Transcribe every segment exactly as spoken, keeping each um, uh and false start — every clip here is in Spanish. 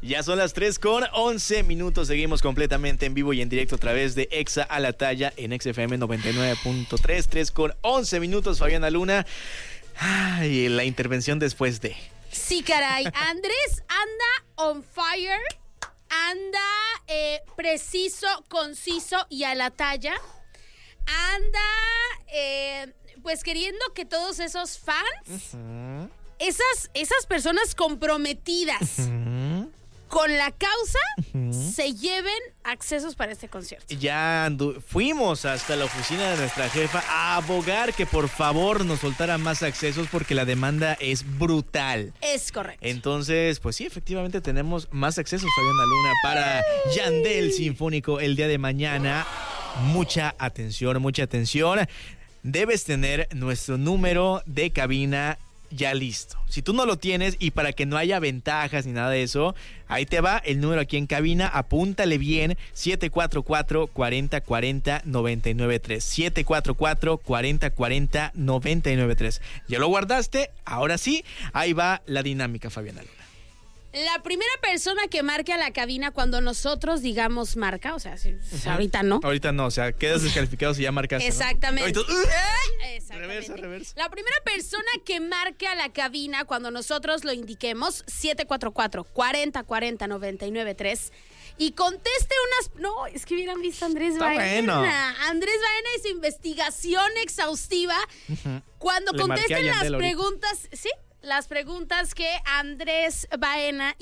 Ya son las tres con once minutos. Seguimos completamente en vivo y en directo a través de Exa a la Talla en X F M noventa y nueve punto tres. tres con once minutos, Fabiana Luna. Ay, la intervención después de... Sí, caray. Andrés anda on fire. Anda eh, preciso, conciso y a la talla. Anda, eh, pues queriendo que todos esos fans, uh-huh. esas, esas personas comprometidas uh-huh. con la causa, uh-huh. se lleven accesos para este concierto. Ya andu- fuimos hasta la oficina de nuestra jefa a abogar que por favor nos soltaran más accesos porque la demanda es brutal. Es correcto. Entonces, pues sí, efectivamente tenemos más accesos, Fabiana Luna, para Yandel Sinfónico el día de mañana. Mucha atención, mucha atención. Debes tener nuestro número de cabina ya listo. Si tú no lo tienes y para que no haya ventajas ni nada de eso, ahí te va el número aquí en cabina. Apúntale bien: siete cuatro cuatro, cuatro cero cuatro cero, nueve nueve tres. siete cuatro cuatro, cuatro cero cuatro cero, nueve nueve tres. ¿Ya lo guardaste? Ahora sí, ahí va la dinámica, Fabiana Luna. La primera persona que marque a la cabina cuando nosotros digamos marca, o sea, si, uh-huh. ahorita no. Ahorita no, o sea, quedas descalificado si ya marcaste. Exactamente. ¿No? Ahorita, uh, Exactamente. Reversa, reversa. La primera persona que marque a la cabina cuando nosotros lo indiquemos, siete cuatro cuatro, cuatro cero cuatro cero, nueve nueve tres. Y conteste unas... No, es que hubieran visto a Andrés Está Baena. Bueno. Andrés Baena y su investigación exhaustiva. Uh-huh. Cuando Le contesten las preguntas... Ahorita. ¿Sí? Las preguntas que Andrés Baena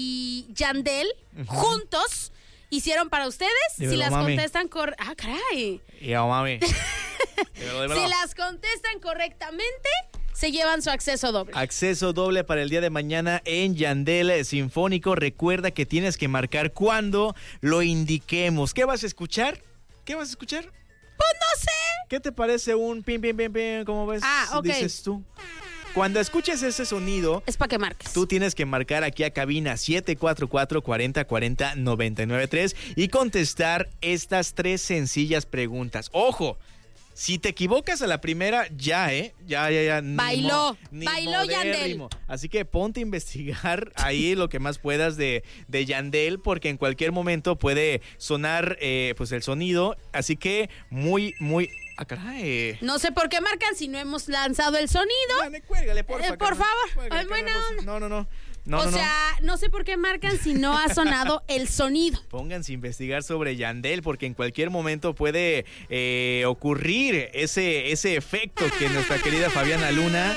y Yandel uh-huh. juntos hicieron para ustedes. Dímelo, si las mami. contestan cor... Ah, caray. Yo, mami. dímelo, dímelo. Si las contestan correctamente, se llevan su acceso doble. Acceso doble para el día de mañana en Yandel Sinfónico. Recuerda que tienes que marcar cuando lo indiquemos. ¿Qué vas a escuchar? ¿Qué vas a escuchar? Pues no sé. ¿Qué te parece un pim, pim, pim, pim? ¿Cómo ves? Ah, ok. Dices tú. Cuando escuches ese sonido, es para que marques. Tú tienes que marcar aquí a cabina siete cuatro cuatro, cuatro cero cuatro cero, nueve nueve tres y contestar estas tres sencillas preguntas. ¡Ojo! Si te equivocas a la primera, ya, ¿eh? Ya, ya, ya. Bailó. Ni Bailó Yandel. Así que ponte a investigar ahí lo que más puedas de, de Yandel, porque en cualquier momento puede sonar eh, pues el sonido. Así que muy, muy... ¡Ah, caray! No sé por qué marcan si no hemos lanzado el sonido. Dale, cuélgale, porfa, eh, por carnal, favor. Cuélgale, Ay, buena carnal, onda. No, no, no. No, o no, sea, no. no sé por qué marcan si no ha sonado el sonido. Pónganse a investigar sobre Yandel, porque en cualquier momento puede eh, ocurrir ese, ese efecto que nuestra querida Fabiana Luna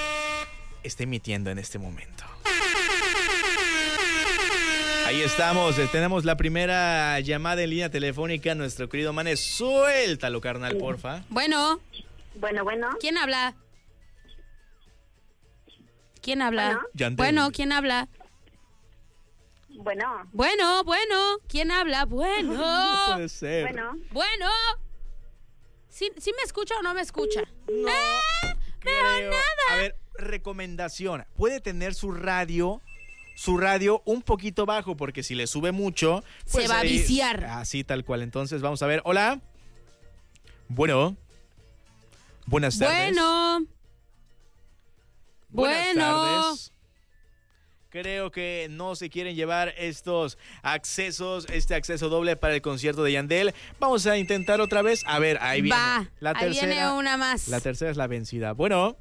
está emitiendo en este momento. Ahí estamos, tenemos la primera llamada en línea telefónica. Nuestro querido Mane, suéltalo, carnal, porfa. Bueno. Bueno, bueno. ¿Quién habla? ¿Quién habla? Bueno, bueno, ¿quién habla? Bueno. Bueno, bueno, ¿quién habla? Bueno. No puede ser. Bueno. Bueno. ¿Sí, ¿sí me escucha o no me escucha? No. ¡Eh! Creo. Pero nada. A ver, recomendación. Puede tener su radio... su radio un poquito bajo, porque si le sube mucho, pues se va ahí, a viciar. Así tal cual. Entonces vamos a ver. Hola. Bueno. Buenas tardes. Bueno. Buenas bueno. tardes. Creo que no se quieren llevar estos accesos, este acceso doble para el concierto de Yandel. Vamos a intentar otra vez. A ver, ahí viene. Va, la ahí tercera, viene una más. La tercera es la vencida. Bueno.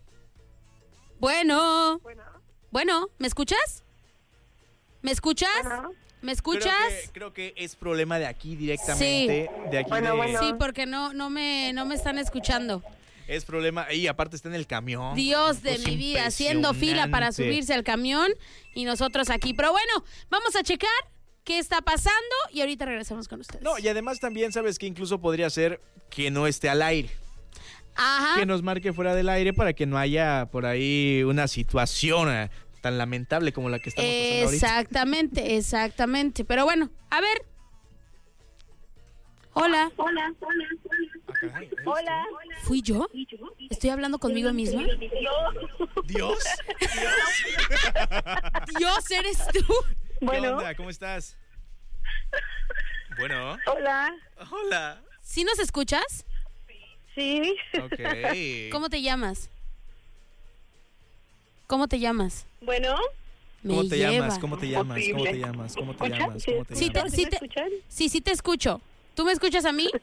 Bueno. Bueno. Bueno, ¿me escuchas? ¿Me escuchas? Bueno. ¿Me escuchas? Creo que, creo que es problema de aquí directamente. Sí. De aquí Bueno, de... bueno. Sí, porque no, no me, no me están escuchando. Es problema, y aparte está en el camión. Dios de Es mi vida, haciendo fila para impresionante. subirse al camión y nosotros aquí. Pero bueno, vamos a checar qué está pasando y ahorita regresamos con ustedes. No, y además también sabes que incluso podría ser que no esté al aire. Ajá. Que nos marque fuera del aire para que no haya por ahí una situación eh, tan lamentable como la que estamos pasando ahorita. Exactamente, exactamente. Pero bueno, a ver. Hola. Hola, hola, Ah, caray, ¿eres hola. ¿Fui yo? ¿Estoy hablando conmigo misma? tú? ¿Dios? Dios, ¿eres tú? ¿Qué Bueno. onda? ¿Cómo estás? Bueno. Hola. Hola. ¿Sí nos escuchas? Sí. Ok. ¿Cómo te llamas? ¿Cómo te llamas? Bueno. Me ¿Cómo te lleva. llamas? ¿Cómo te llamas? ¿Cómo te Posible. llamas? ¿Cómo te ¿Escucha? llamas? ¿Cómo te Sí, llamas? te- sí ¿Me te- escuchan? Sí, sí te escucho. ¿Tú me escuchas a mí?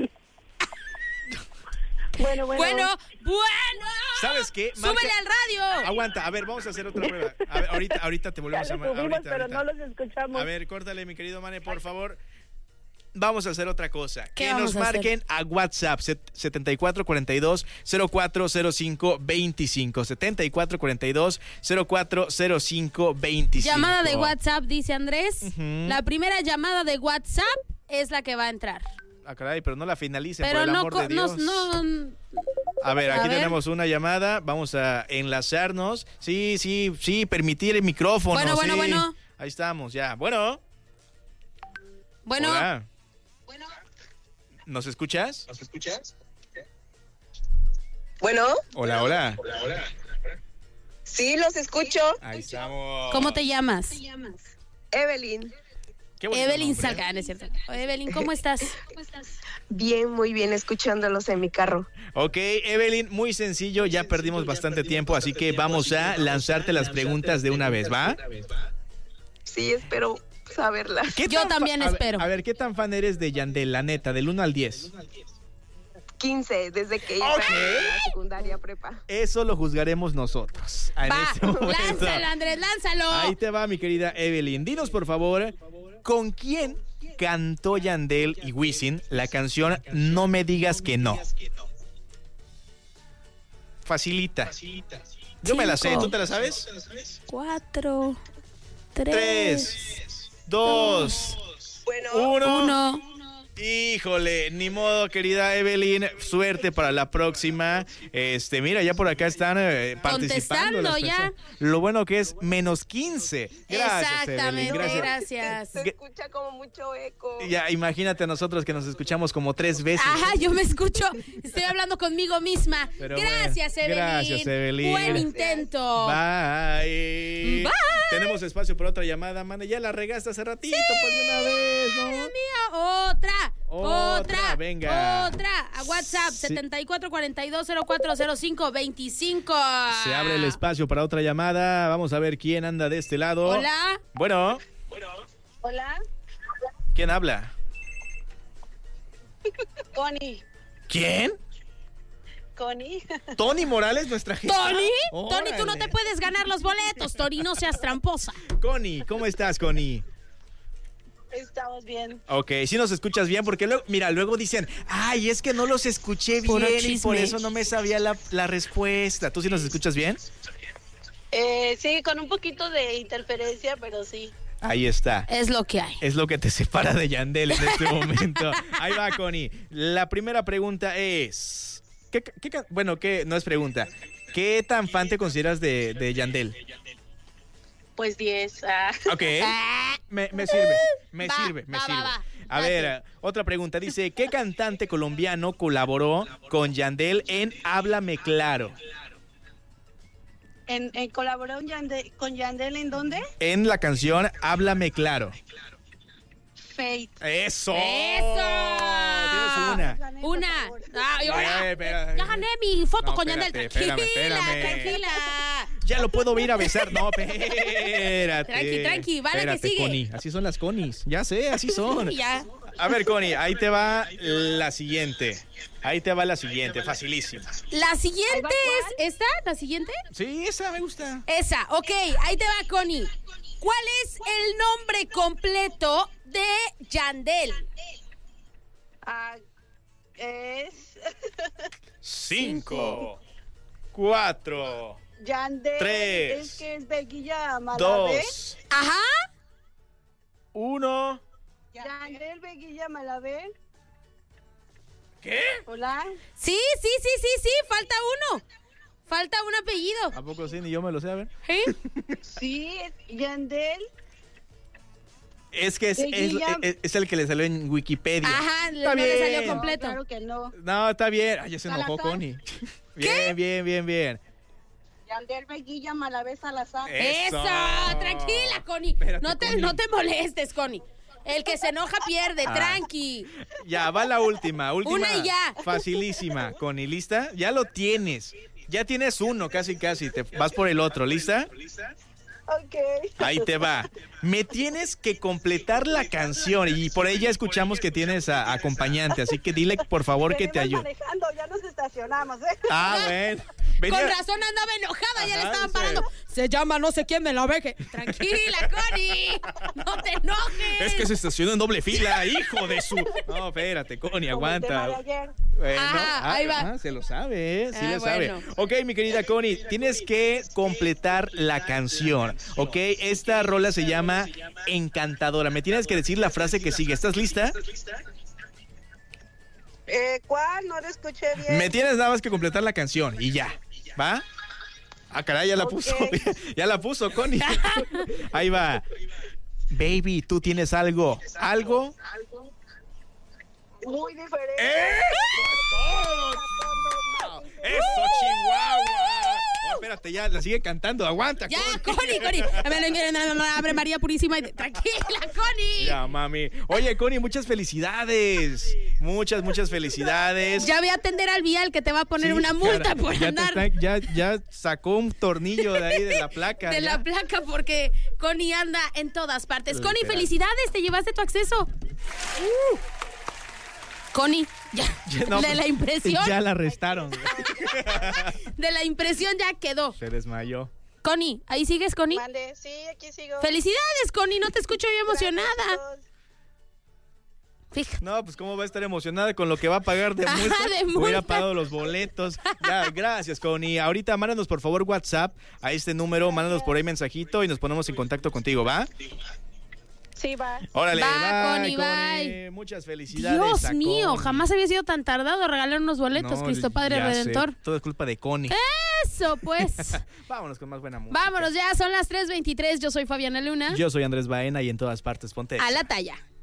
Bueno, bueno. Bueno, bueno. ¿Sabes qué? Marca- ¡Súbele al radio! Aguanta, a ver, vamos a hacer otra prueba. A ver, ahorita, ahorita te Ya volvemos lo a llamar. subimos, Ahorita, pero ahorita. no los escuchamos. A ver, córtale, mi querido Mane, por favor. Vamos a hacer otra cosa. ¿Qué Que vamos nos a hacer? marquen a WhatsApp setenta y cuatro cuarenta y dos, cero cuatro cero cinco, veinticinco. setenta y cuatro cuarenta y dos, cero cuatro cero cinco, veinticinco. Llamada de WhatsApp, dice Andrés. Ujú. La primera llamada de WhatsApp es la que va a entrar. Ah, caray, pero no la finalicen, por Pero el no, amor co- de no, Dios. no. A ver, A aquí ver. tenemos una llamada. Vamos a enlazarnos. Sí, sí, sí, permitir el micrófono. Bueno, bueno, sí. bueno. Ahí estamos, ya. Bueno. Bueno, Hola. ¿Nos escuchas? ¿Nos escuchas? Bueno, Hola, hola. sí, los escucho. Ahí estamos. ¿cómo te llamas? Evelyn, Qué bonito Evelyn nombre. Salgán, es cierto. Evelyn, ¿cómo estás? bien, muy bien, escuchándolos en mi carro. Ok, Evelyn, muy sencillo. Ya perdimos bastante tiempo, así que vamos a lanzarte las preguntas de una vez, ¿va? Sí, espero saberlas. ¿Qué Yo tan fa- también a ver- espero. A ver, ¿qué tan fan eres de Yandel, la neta, del uno al diez? quince, desde que iba Ok. a la secundaria prepa. Eso lo juzgaremos nosotros. En Va, este momento. lánzalo, Andrés, lánzalo. Ahí te va, mi querida Evelyn. Dinos, por favor, ¿con quién cantó Yandel y Wisin la canción No me digas que no? Facilita. Yo me la sé, Cinco. ¿tú te la sabes? Cuatro, tres, Tres, dos, Bueno, uno. uno. Híjole, ni modo, querida Evelyn. Suerte para la próxima. Este, mira, ya por acá están eh, participando las Contestando ya. personas. Lo bueno que es menos quince. Gracias, Evelyn. Exactamente, Gracias. gracias. se escucha como mucho eco. Ya, imagínate a nosotros que nos escuchamos como tres veces. Ajá, yo me escucho. Estoy hablando conmigo misma. Pero Gracias, bueno, Evelyn. gracias, Evelyn. Buen intento. Bye. Bye. Tenemos espacio para otra llamada, Mane. Ya la regaste hace ratito, pues de una vez, ¿no? Dios mío, otra, Otra, otra, venga. otra. A WhatsApp, Sí. setenta y cuatro cuarenta y dos, cero cuatro cero cinco, veinticinco. Se abre el espacio para otra llamada. Vamos a ver quién anda de este lado. Hola. Bueno, Hola, ¿quién habla? Connie. ¿Quién? Connie. Tony Morales, nuestra jefa. ¿Tony? Tony, tú no Órale. te puedes ganar los boletos, Tony, no seas tramposa. Connie, ¿cómo estás, Connie? Estamos bien. Ok, sí nos escuchas bien, porque luego, mira, luego dicen, ay, es que no los escuché bien Puro y por chisme. eso no me sabía la, la respuesta. ¿Tú sí nos escuchas bien? Eh, sí, con un poquito de interferencia, pero sí. Ahí está. Es lo que hay. Es lo que te separa de Yandel en este momento. Ahí va, Connie. La primera pregunta es... ¿qué, qué ca- bueno, que no es pregunta. ¿Qué tan fan te consideras de, de Yandel? Pues diez. Ah. Ok. Ah, Me, me sirve, me Va, sirve, me va, va, sirve. va. A Date. ver, otra pregunta. Dice, ¿qué cantante colombiano colaboró con Yandel en Háblame Claro? En, en colaboró con Yandel, con Yandel, ¿en dónde? En la canción Háblame Claro. Fate. ¡Eso! ¡Eso! Tienes una. Gané, por Una. favor. Ah, y ahora, Eh, espera. ya gané mi foto No, con Yandel. espérate, Tranquila, espérame, espérame. tranquila. Ya lo puedo ir a besar. No, espérate. Tranqui, tranqui, vale, que Espérate, sigue. Connie. Así son las Conis. Ya sé, así son. Ya. A ver, Connie, ahí te va la siguiente. Ahí te va la siguiente, facilísima. La siguiente es. ¿Esta? ¿La siguiente? Sí, esa me gusta. Esa, ok, ahí te va, Connie. ¿Cuál es el nombre completo de Yandel? Ah, es Cinco, cuatro, Yandel. Tres. Es que es Beguilla Malavé. dos, Ajá. uno. Yandel Beguilla Malavé. ¿Qué? Hola. Sí, sí, sí, sí, sí, falta uno. Falta un apellido. ¿A poco sí? Ni yo me lo sé, a ver. ¿Sí? Sí, es Yandel. Es que es, es, Beguilla. es- es el que le salió en Wikipedia. Ajá, Está no le bien. salió No, completo. claro que no. No, está bien. Ay, ya se enojó ¿Salazar? Connie. Bien, bien, bien, bien. Yandel Beguilla Malavé Salazar. Eh. Eso, Eso. tranquila, Connie. Espérate, no, te, Connie. no te molestes, Connie. El que se enoja pierde, Ah. tranqui. Ya, va la última. Última. Una y ya. Facilísima. Connie, ¿lista? Ya lo tienes. Ya tienes uno, casi, casi. Te vas por el otro. ¿Lista? Ok. Ahí te va. Me tienes que completar la canción y por ahí ya escuchamos que tienes a, acompañante, así que dile por favor que te Venimos ayude. manejando, ya nos estacionamos, ¿eh? Ah, bueno. Venía- Con razón andaba enojada, ya Ajá, le estaban dice. parando. Se llama no sé quién me la veje. Tranquila, Connie. No te enojes. Es que se estacionó en doble fila, hijo de su... No, espérate, Connie, Como el tema de aguanta. ayer. Bueno, Ajá, ahí va. ah, se lo sabe, ¿eh? Sí Ah, le sabe. bueno. Ok, mi querida Connie, tienes que completar la canción, ¿ok? Esta rola se llama Encantadora. Me tienes que decir la frase que sigue. ¿Estás lista? Eh, ¿Cuál? No lo escuché bien. Me tienes nada más que completar la canción y ya, ¿va? Ah, caray, ya la Ok. puso. Ya la puso, Connie. Ahí va. Baby, tú tienes algo. ¿Algo? Muy diferente. ¡Eh! ¡Eso, Chihuahua! Oh, espérate, ya la sigue cantando. Aguanta, Ya, Connie. Connie, Connie. Abre María Purísima. y- Tranquila, Connie. Ya, mami. Oye, Connie, muchas felicidades. Muchas, muchas felicidades. Ya voy a atender al vial que te va a poner Sí, una multa cara, por ya te andar está- ya, ya sacó un tornillo de ahí de la placa. de ya. la placa porque Connie anda en todas partes. Connie, Literal. felicidades, te llevaste tu acceso. Connie, ya, Ya, no, de pues, la impresión, Ya la arrestaron. de la impresión ya quedó. Se desmayó. Connie, ¿ahí sigues, Connie? Mande, sí, aquí sigo. Felicidades, Connie, no te escucho bien emocionada. Gracias, Fíjate. No, pues cómo va a estar emocionada con lo que va a pagar de Ajá, multa. de multa. Hubiera pagado los boletos. Ya, gracias, Connie. Ahorita mándanos por favor WhatsApp a este número, mándanos por ahí mensajito y nos ponemos en contacto contigo, ¿va? Sí, va. Órale, Va, bye, Connie, bye. Muchas felicidades. Dios a mío, Connie. jamás había sido tan tardado regalar unos boletos, No, Cristo Padre ya sé, Redentor. todo es culpa de Connie. Eso, pues. Vámonos con más buena música. Vámonos, ya son las tres veintitrés. Yo soy Fabiana Luna. Yo soy Andrés Baena y en todas partes ponte. A la talla.